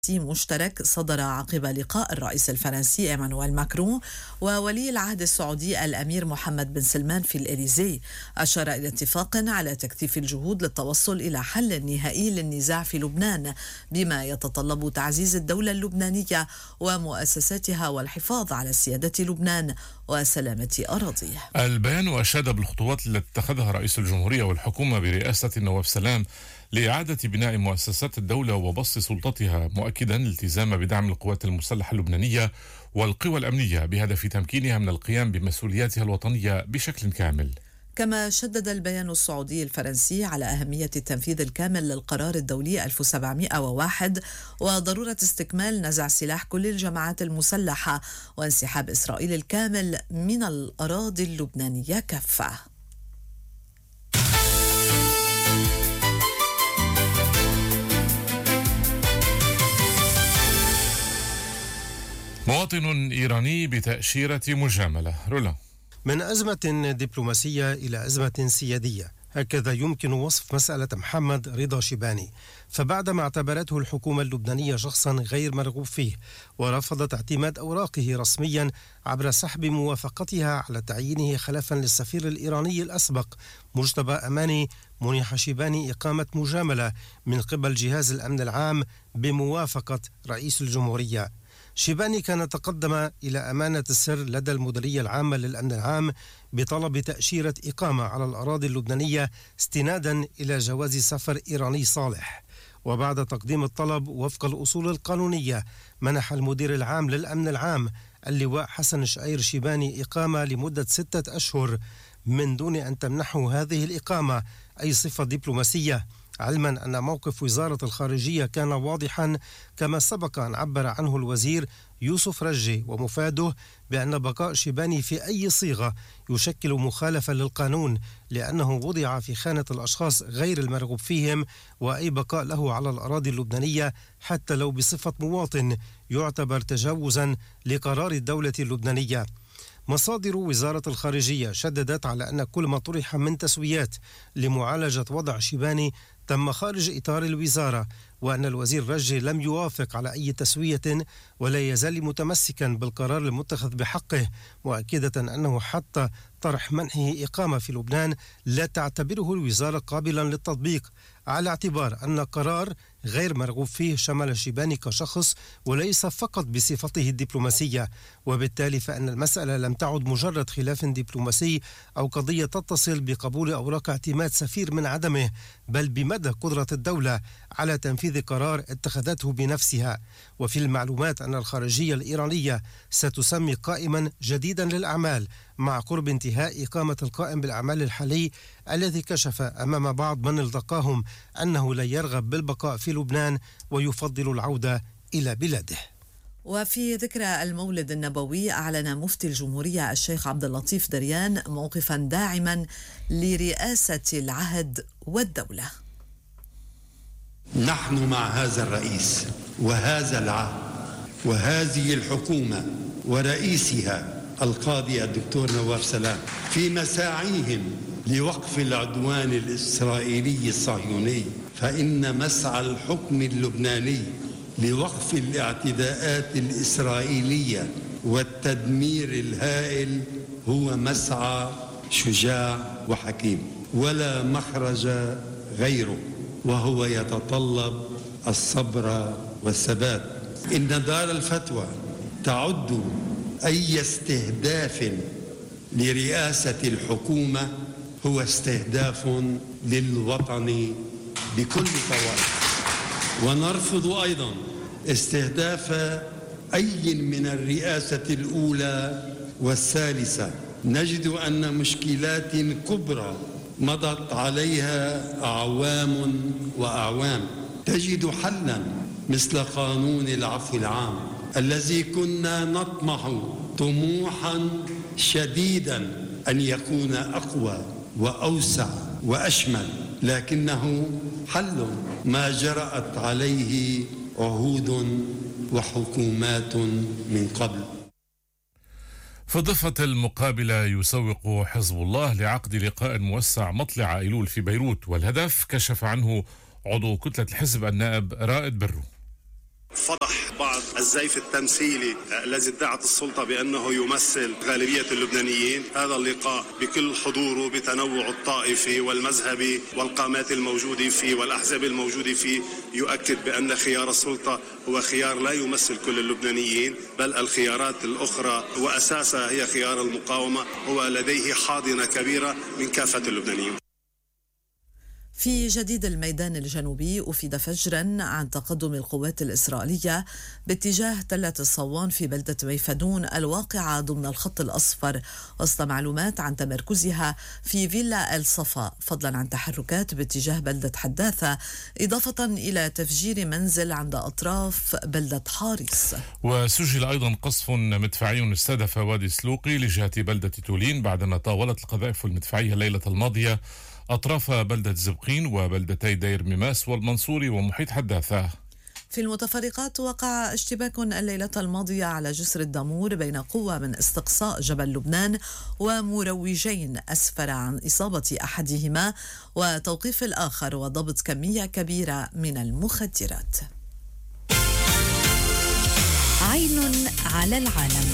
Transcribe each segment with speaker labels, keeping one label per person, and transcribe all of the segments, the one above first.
Speaker 1: مشترك صدر عقب لقاء الرئيس الفرنسي إيمانويل ماكرون وولي العهد السعودي الأمير محمد بن سلمان في الإليزي، أشار إلى اتفاق على تكثيف الجهود للتوصل إلى حل نهائي للنزاع في لبنان، بما يتطلب تعزيز الدولة اللبنانية ومؤسساتها والحفاظ على سيادة لبنان وسلامة أراضيه.
Speaker 2: البيان أشاد بالخطوات التي اتخذها رئيس الجمهورية والحكومة برئاسة نواف سلام لإعادة بناء مؤسسات الدولة وبسط سلطتها، مؤكدا الالتزام بدعم القوات المسلحة اللبنانية والقوى الأمنية بهدف تمكينها من القيام بمسؤولياتها الوطنية بشكل كامل.
Speaker 1: كما شدد البيان السعودي الفرنسي على أهمية التنفيذ الكامل للقرار الدولي 1701 وضرورة استكمال نزع سلاح كل الجماعات المسلحة وانسحاب إسرائيل الكامل من الأراضي اللبنانية كافة.
Speaker 2: مواطن إيراني بتأشيرة مجاملة. رولا.
Speaker 3: من أزمة دبلوماسية إلى أزمة سيادية، هكذا يمكن وصف مسألة محمد رضا شيباني. فبعدما اعتبرته الحكومة اللبنانية شخصا غير مرغوب فيه ورفضت اعتماد أوراقه رسميا عبر سحب موافقتها على تعيينه خلفا للسفير الإيراني الأسبق مجتبى أماني، منح شيباني إقامة مجاملة من قبل جهاز الأمن العام بموافقة رئيس الجمهورية. شيباني كان تقدم إلى أمانة السر لدى المديرية العامة للأمن العام بطلب تأشيرة إقامة على الأراضي اللبنانية استنادا إلى جواز سفر إيراني صالح. وبعد تقديم الطلب وفق الأصول القانونية، منح المدير العام للأمن العام اللواء حسن شعير شيباني إقامة لمدة 6 أشهر من دون أن تمنحه هذه الإقامة أي صفة دبلوماسية، علما أن موقف وزارة الخارجية كان واضحا كما سبق أن عبر عنه الوزير يوسف رجي ومفاده بأن بقاء شيباني في أي صيغة يشكل مخالفة للقانون، لأنه وضع في خانة الأشخاص غير المرغوب فيهم، وأي بقاء له على الأراضي اللبنانية حتى لو بصفة مواطن يعتبر تجاوزا لقرار الدولة اللبنانية. مصادر وزارة الخارجية شددت على أن كل ما طرح من تسويات لمعالجة وضع شيباني تم خارج إطار الوزارة، وأن الوزير رجي لم يوافق على أي تسوية ولا يزال متمسكا بالقرار المتخذ بحقه، مؤكدة أنه حتى طرح منحه إقامة في لبنان لا تعتبره الوزارة قابلا للتطبيق، على اعتبار أن قرار غير مرغوب فيه شمل شيباني كشخص وليس فقط بصفته الدبلوماسية، وبالتالي فإن المسألة لم تعد مجرد خلاف دبلوماسي أو قضية تتصل بقبول أوراق اعتماد سفير من عدمه، بل بمدى قدرة الدولة على تنفيذ قرار اتخذته بنفسها. وفي المعلومات أن الخارجية الإيرانية ستسمي قائما جديدا للأعمال مع قرب انتهاء إقامة القائم بالأعمال الحالي الذي كشف أمام بعض من التقاهم أنه لا يرغب بالبقاء في لبنان ويفضل العودة إلى بلاده.
Speaker 1: وفي ذكرى المولد النبوي، أعلن مفتي الجمهورية الشيخ عبد اللطيف دريان موقفا داعما لرئاسة العهد والدولة.
Speaker 4: نحن مع هذا الرئيس وهذا العهد وهذه الحكومة ورئيسها القاضي الدكتور نواف سلام في مساعيهم لوقف العدوان الإسرائيلي الصهيوني، فإن مسعى الحكم اللبناني لوقف الاعتداءات الإسرائيلية والتدمير الهائل هو مسعى شجاع وحكيم ولا مخرج غيره، وهو يتطلب الصبر والثبات. إن دار الفتوى تعد أي استهداف لرئاسة الحكومة هو استهداف للوطن بكل طوائف، ونرفض أيضا استهداف أي من الرئاسة الأولى والثالثة. نجد أن مشكلات كبرى مضت عليها أعوام وأعوام تجد حلا مثل قانون العفو العام الذي كنا نطمح طموحا شديدا أن يكون أقوى وأوسع وأشمل، لكنه حل ما جرأت عليه عهود وحكومات من قبل.
Speaker 2: في الضفة المقابلة يسوق حزب الله لعقد لقاء موسع مطلع أيلول في بيروت، والهدف كشف عنه عضو كتلة الحزب النائب رائد برو.
Speaker 5: فضح بعض الزيف التمثيلي الذي ادعت السلطة بأنه يمثل غالبية اللبنانيين. هذا اللقاء بكل حضوره بتنوع الطائفي والمذهبي والقامات الموجودة فيه والأحزاب الموجودة فيه يؤكد بأن خيار السلطة هو خيار لا يمثل كل اللبنانيين، بل الخيارات الأخرى وأساسها هي خيار المقاومة هو لديه حاضنة كبيرة من كافة اللبنانيين.
Speaker 1: في جديد الميدان الجنوبي أفيد فجرا عن تقدم القوات الإسرائيلية باتجاه تلة الصوان في بلدة ميفدون الواقعة ضمن الخط الأصفر، وسط معلومات عن تمركزها في فيلا الصفا، فضلا عن تحركات باتجاه بلدة حداثة، إضافة إلى تفجير منزل عند أطراف بلدة حارس.
Speaker 2: وسجل أيضا قصف مدفعي استهدف وادي سلوقي لجهة بلدة تولين بعدما طاولت القذائف المدفعية الليلة الماضية أطراف بلدة زبقين وبلدتي دير ميماس والمنصوري ومحيط حداثة.
Speaker 1: في المتفرقات وقع اشتباك الليلة الماضية على جسر الدامور بين قوة من استقصاء جبل لبنان ومروجين أسفر عن إصابة أحدهما وتوقيف الآخر وضبط كمية كبيرة من المخدرات.
Speaker 6: عين على العالم.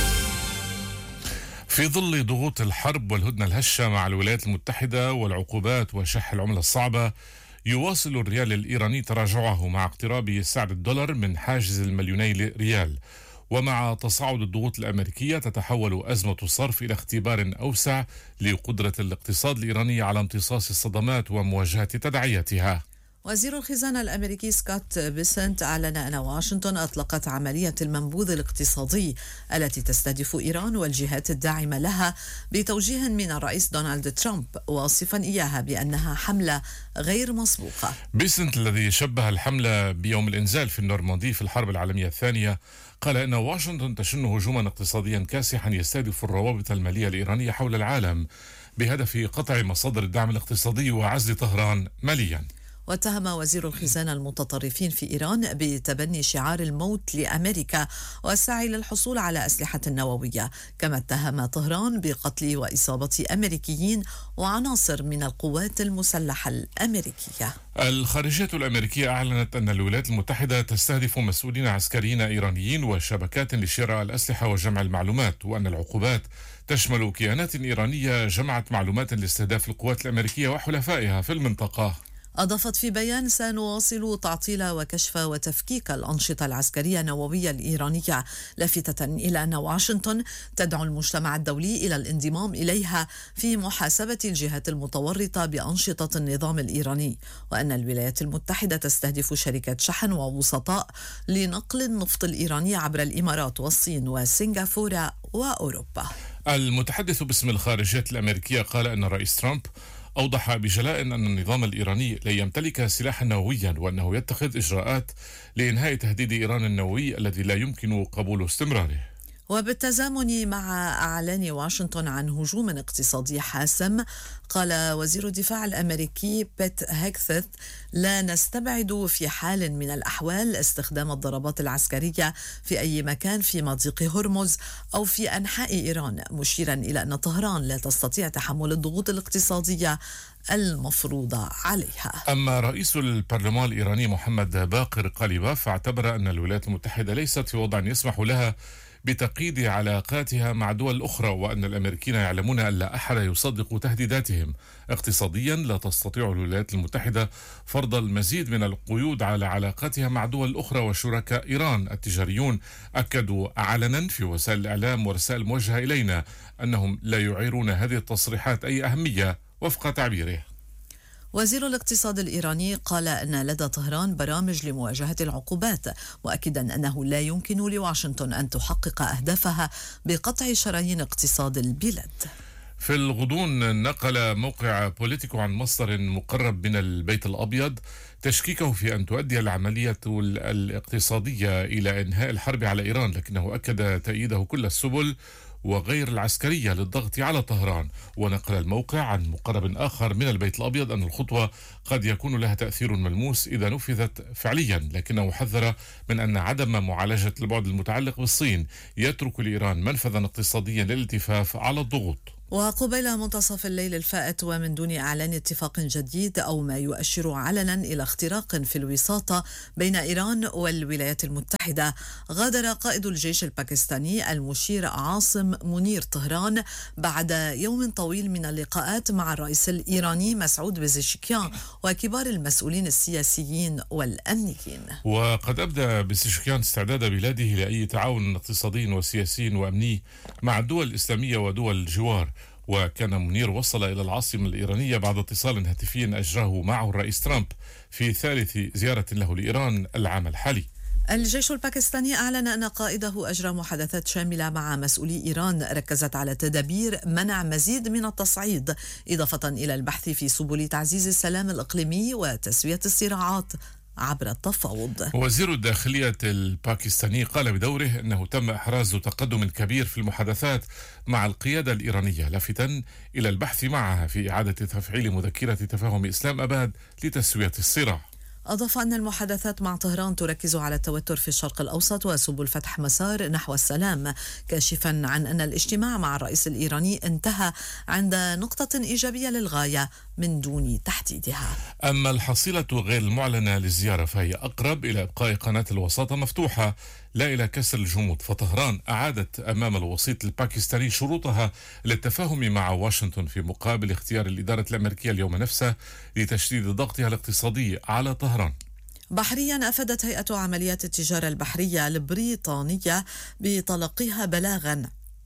Speaker 2: في ظل ضغوط الحرب والهدنة الهشة مع الولايات المتحدة والعقوبات وشح العملة الصعبة، يواصل الريال الإيراني تراجعه مع اقتراب سعر الدولار من حاجز المليوني ريال. ومع تصاعد الضغوط الأمريكية تتحول أزمة الصرف إلى اختبار أوسع لقدرة الاقتصاد الإيراني على امتصاص الصدمات ومواجهة تداعياتها.
Speaker 1: وزير الخزانة الأمريكي سكوت بيسنت أعلن أن واشنطن أطلقت عملية المنبوذ الاقتصادي التي تستهدف إيران والجهات الداعمة لها بتوجيه من الرئيس دونالد ترامب، واصفا إياها بأنها حملة غير مسبوقة.
Speaker 2: بيسنت الذي شبه الحملة بيوم الإنزال في النورماندي في الحرب العالمية الثانية قال إن واشنطن تشن هجوما اقتصاديا كاسحا يستهدف الروابط المالية الإيرانية حول العالم بهدف قطع مصادر الدعم الاقتصادي وعزل طهران ماليا.
Speaker 1: واتهم وزير الخزانة المتطرفين في إيران بتبني شعار الموت لأمريكا والسعي للحصول على أسلحة نووية، كما اتهم طهران بقتل وإصابة أمريكيين وعناصر من القوات المسلحة الأمريكية.
Speaker 2: الخارجية الأمريكية أعلنت أن الولايات المتحدة تستهدف مسؤولين عسكريين إيرانيين وشبكات لشراء الأسلحة وجمع المعلومات، وأن العقوبات تشمل كيانات إيرانية جمعت معلومات لاستهداف القوات الأمريكية وحلفائها في المنطقة.
Speaker 1: أضافت في بيان: سنواصل تعطيل وكشف وتفكيك الأنشطة العسكرية النووية الإيرانية، لافتة إلى أن واشنطن تدعو المجتمع الدولي إلى الانضمام إليها في محاسبة الجهات المتورطة بأنشطة النظام الإيراني، وأن الولايات المتحدة تستهدف شركة شحن ووسطاء لنقل النفط الإيراني عبر الإمارات والصين وسنغافورة وأوروبا.
Speaker 2: المتحدث باسم الخارجية الأمريكية قال أن الرئيس ترامب أوضح بجلاء أن النظام الإيراني لا يمتلك سلاحا نوويا، وأنه يتخذ إجراءات لإنهاء تهديد إيران النووي الذي لا يمكن قبول استمراره.
Speaker 1: وبالتزامن مع أعلان واشنطن عن هجوم اقتصادي حاسم، قال وزير الدفاع الأمريكي بيت هيكث: لا نستبعد في حال من الأحوال استخدام الضربات العسكرية في أي مكان في مضيق هرمز أو في أنحاء إيران، مشيرا إلى أن طهران لا تستطيع تحمل الضغوط الاقتصادية المفروضة عليها.
Speaker 2: أما رئيس البرلمان الإيراني محمد باقر قاليباف فاعتبر أن الولايات المتحدة ليست في وضع يسمح لها بتقييد علاقاتها مع دول أخرى، وأن الأمريكيين يعلمون أن لا أحد يصدق تهديداتهم. اقتصاديا لا تستطيع الولايات المتحدة فرض المزيد من القيود على علاقاتها مع دول أخرى، وشركاء إيران التجاريون أكدوا علنا في وسائل الإعلام ورسائل موجهة إلينا أنهم لا يعيرون هذه التصريحات أي أهمية وفق تعبيره.
Speaker 1: وزير الاقتصاد الإيراني قال أن لدى طهران برامج لمواجهة العقوبات، مؤكدا أنه لا يمكن لواشنطن أن تحقق أهدافها بقطع شرايين اقتصاد البلاد.
Speaker 2: في الغضون نقل موقع بوليتيكو عن مصدر مقرب من البيت الأبيض تشكيكه في أن تؤدي العملية الاقتصادية إلى إنهاء الحرب على إيران، لكنه أكد تأييده كل السبل وغير العسكرية للضغط على طهران. ونقل الموقع عن مقرب آخر من البيت الأبيض أن الخطوة قد يكون لها تأثير ملموس إذا نفذت فعليا، لكنه حذر من أن عدم معالجة البعد المتعلق بالصين يترك لإيران منفذا اقتصاديا للالتفاف على الضغوط.
Speaker 1: وقبيل منتصف الليل الفائت ومن دون إعلان اتفاق جديد أو ما يؤشر علنا إلى اختراق في الوساطة بين إيران والولايات المتحدة، غادر قائد الجيش الباكستاني المشير عاصم منير طهران بعد يوم طويل من اللقاءات مع الرئيس الإيراني مسعود بزيشكيان وكبار المسؤولين السياسيين والأمنيين.
Speaker 2: وقد أبدى بزيشكيان استعداد بلاده لأي تعاون اقتصادي وسياسي وأمني مع الدول الإسلامية ودول الجوار. وكان منير وصل إلى العاصمة الإيرانية بعد اتصال هاتفي أجراه معه الرئيس ترامب في ثالث زيارة له لإيران العام الحالي.
Speaker 1: الجيش الباكستاني أعلن أن قائده أجرى محادثات شاملة مع مسؤولي إيران ركزت على تدابير منع مزيد من التصعيد، إضافة إلى البحث في سبل تعزيز السلام الإقليمي وتسوية الصراعات عبر التفاوض.
Speaker 2: وزير الداخلية الباكستاني قال بدوره أنه تم إحراز تقدم كبير في المحادثات مع القيادة الإيرانية، لافتا إلى البحث معها في إعادة تفعيل مذكرة تفاهم إسلام أباد لتسوية الصراع.
Speaker 1: أضاف أن المحادثات مع طهران تركز على التوتر في الشرق الأوسط وسبل فتح مسار نحو السلام، كاشفا عن أن الاجتماع مع الرئيس الإيراني انتهى عند نقطة إيجابية للغاية من دون تحديدها.
Speaker 2: أما الحصيلة غير المعلنة للزيارة فهي أقرب إلى إبقاء قناة الوساطة مفتوحة لا إلى كسر الجمود، فطهران أعادت أمام الوسيط الباكستاني شروطها للتفاهم مع واشنطن في مقابل اختيار الإدارة الأمريكية اليوم نفسه لتشديد ضغطها الاقتصادي على طهران.
Speaker 1: بحريا أفادت هيئة عمليات التجارة البحرية البريطانية بتلقيها بلاغا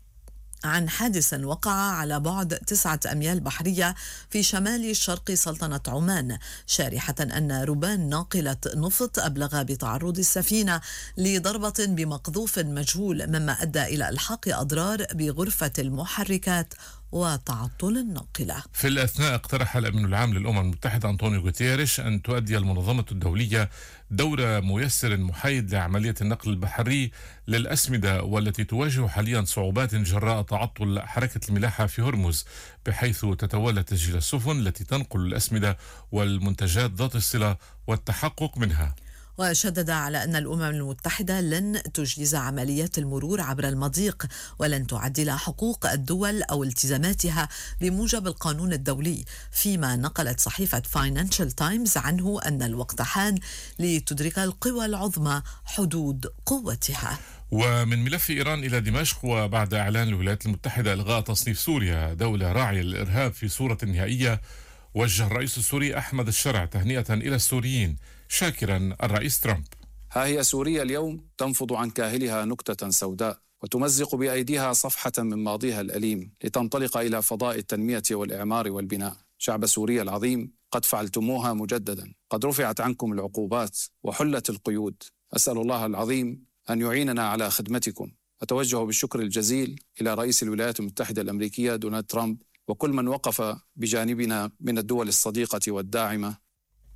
Speaker 1: عن حادث وقع على بعد 9 أميال بحرية في شمال شرق سلطنة عمان، شارحة أن ربان ناقلة نفط أبلغ بتعرض السفينة لضربة بمقذوف مجهول، مما أدى إلى إلحاق أضرار بغرفة المحركات وتعطل الناقلة.
Speaker 2: في الأثناء اقترح الأمين العام للأمم المتحدة أنطونيو غوتيريش أن تؤدي المنظمة الدولية دور ميسر محايد لعملية النقل البحري للأسمدة، والتي تواجه حاليا صعوبات جراء تعطل حركة الملاحة في هرمز، بحيث تتولى تسجيل السفن التي تنقل الأسمدة والمنتجات ذات الصلة والتحقق منها.
Speaker 1: وشدد على أن الأمم المتحدة لن تجيز عمليات المرور عبر المضيق ولن تعدل حقوق الدول أو التزاماتها بموجب القانون الدولي، فيما نقلت صحيفة فاينانشال تايمز عنه أن الوقت حان لتدرك القوى العظمى حدود قوتها.
Speaker 2: ومن ملف إيران إلى دمشق، وبعد إعلان الولايات المتحدة إلغاء تصنيف سوريا دولة راعية للإرهاب في صورة نهائية، وجه الرئيس السوري أحمد الشرع تهنئة إلى السوريين شاكرا الرئيس ترامب.
Speaker 7: ها هي سوريا اليوم تنفض عن كاهلها نكتة سوداء وتمزق بأيديها صفحة من ماضيها الأليم لتنطلق إلى فضاء التنمية والإعمار والبناء. شعب سوريا العظيم، قد فعلتموها مجددا، قد رفعت عنكم العقوبات وحلت القيود. أسأل الله العظيم أن يعيننا على خدمتكم. أتوجه بالشكر الجزيل إلى رئيس الولايات المتحدة الأمريكية دونالد ترامب وكل من وقف بجانبنا من الدول الصديقة والداعمة.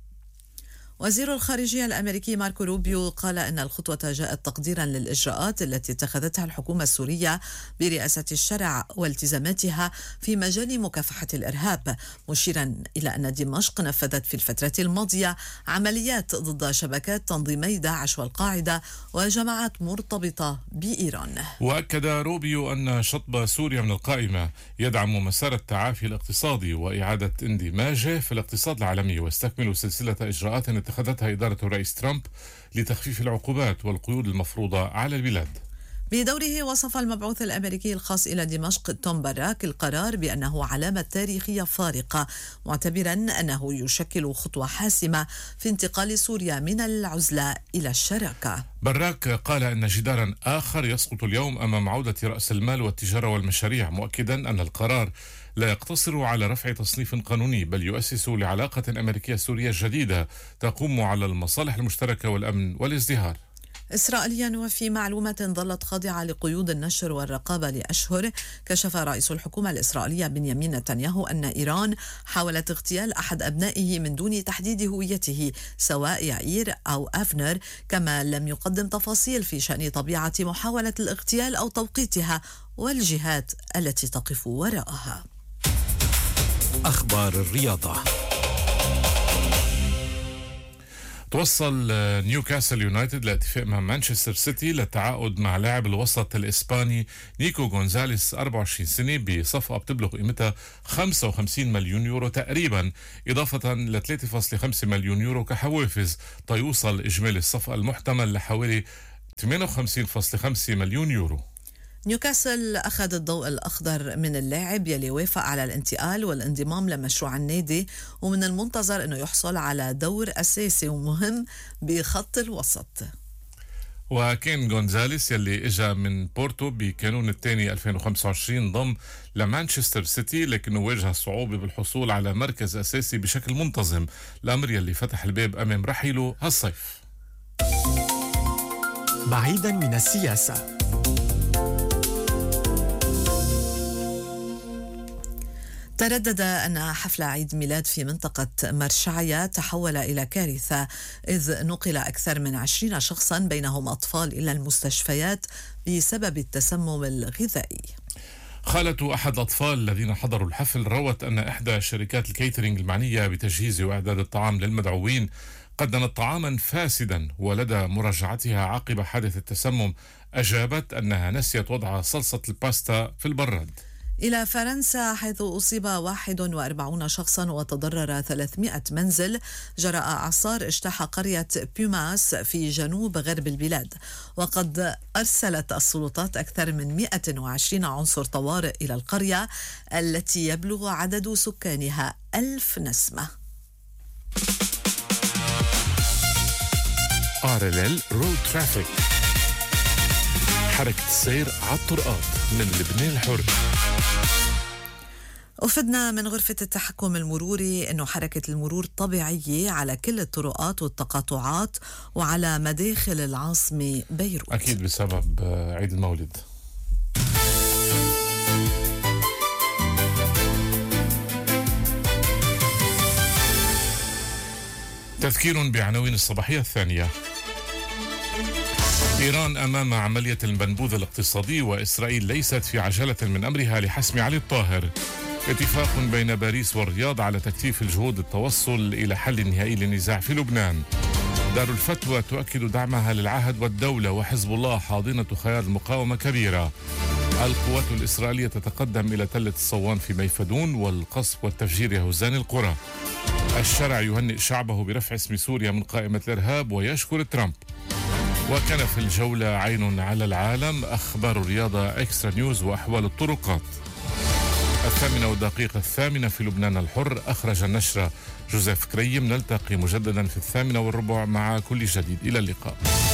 Speaker 1: وزير الخارجية الأمريكي ماركو روبيو قال إن الخطوة جاءت تقديرا للإجراءات التي اتخذتها الحكومة السورية برئاسة الشرع والتزاماتها في مجال مكافحة الإرهاب، مشيرا إلى أن دمشق نفذت في الفترة الماضية عمليات ضد شبكات تنظيمي داعش والقاعدة وجماعات مرتبطة بإيران.
Speaker 2: وأكد روبيو أن شطب سوريا من القائمة يدعم مسار التعافي الاقتصادي وإعادة اندماجه في الاقتصاد العالمي، ويستكمل سلسلة إجراءات اتخذتها إدارة الرئيس ترامب لتخفيف العقوبات والقيود المفروضة على البلاد.
Speaker 1: بدوره وصف المبعوث الأمريكي الخاص إلى دمشق توم براك القرار بأنه علامة تاريخية فارقة، معتبرا أنه يشكل خطوة حاسمة في انتقال سوريا من العزلة إلى الشراكة.
Speaker 2: براك قال أن جدارا آخر يسقط اليوم أمام عودة رأس المال والتجارة والمشاريع، مؤكدا أن القرار لا يقتصر على رفع تصنيف قانوني، بل يؤسس لعلاقة أمريكية سورية جديدة تقوم على المصالح المشتركة والأمن والازدهار.
Speaker 1: إسرائيليا، وفي معلومة ظلت خاضعة لقيود النشر والرقابة لأشهر، كشف رئيس الحكومة الإسرائيلية بنيامين نتنياهو أن إيران حاولت اغتيال أحد أبنائه من دون تحديد هويته سواء يعير أو أفنر، كما لم يقدم تفاصيل في شأن طبيعة محاولة الاغتيال أو توقيتها والجهات التي تقف وراءها.
Speaker 8: أخبار الرياضة.
Speaker 2: توصل نيوكاسل يونايتد لاتفاق مع مانشستر سيتي للتعاقد مع لاعب الوسط الإسباني نيكو غونزاليس 24 سنة بصفقة بتبلغ قيمتها 55 مليون يورو تقريبا، إضافة ل 3.5 مليون يورو كحوافز، تيوصل إجمالي الصفقة المحتمل لحوالي 58.5 مليون يورو.
Speaker 1: نيوكاسل أخذ الضوء الأخضر من اللاعب يلي وافق على الانتقال والانضمام لمشروع النادي، ومن المنتظر أنه يحصل على دور أساسي ومهم بخط الوسط.
Speaker 2: وكان غونزاليس يلي اجا من بورتو بكانون الثاني 2025 ضم لمانشستر سيتي، لكنه واجه صعوبة بالحصول على مركز أساسي بشكل منتظم، الأمر يلي فتح الباب أمام رحيله هالصيف.
Speaker 8: بعيدا من السياسة.
Speaker 1: تردد أن حفل عيد ميلاد في منطقة مرشعية تحول إلى كارثة، إذ نقل أكثر من 20 شخصا بينهم أطفال إلى المستشفيات بسبب التسمم الغذائي.
Speaker 2: خالة أحد الأطفال الذين حضروا الحفل روت أن إحدى شركات الكيترينج المعنية بتجهيز وإعداد الطعام للمدعوين قدمت طعاما فاسدا، ولدى مراجعتها عقب حادث التسمم أجابت أنها نسيت وضع صلصة الباستا في البراد.
Speaker 1: إلى فرنسا، حيث أصيب 41 شخصا وتضرر 300 منزل جراء إعصار اجتاح قرية بيوماس في جنوب غرب البلاد، وقد أرسلت السلطات أكثر من 120 عنصر طوارئ إلى القرية التي يبلغ عدد سكانها 1000 نسمة.
Speaker 2: RLL رود ترافيك، حركة السير على الطرقات من لبنان الحر.
Speaker 1: أفدنا من غرفة التحكم المروري أنه حركة المرور طبيعية على كل الطرقات والتقاطعات وعلى مداخل العاصمة بيروت،
Speaker 2: أكيد بسبب عيد المولد. تذكير بعناوين الصباحية الثانية. إيران أمام عملية المنبوذ الاقتصادي، وإسرائيل ليست في عجلة من أمرها لحسم علي الطاهر. اتفاق بين باريس والرياض على تكثيف الجهود للتوصل إلى حل نهائي للنزاع في لبنان. دار الفتوى تؤكد دعمها للعهد والدولة، وحزب الله حاضنة خيار المقاومة كبيرة. القوات الإسرائيلية تتقدم إلى تلة الصوان في ميفدون، والقصف والتفجير يهزان القرى. الشرع يهنئ شعبه برفع اسم سوريا من قائمة الإرهاب ويشكر ترامب. وكان في الجولة عين على العالم، أخبار الرياضة، إكسترا نيوز، وأحوال الطرقات. 8:08 في لبنان الحر. أخرج النشرة جوزيف كريم. نلتقي مجددا في 8:15 مع كل جديد. إلى اللقاء.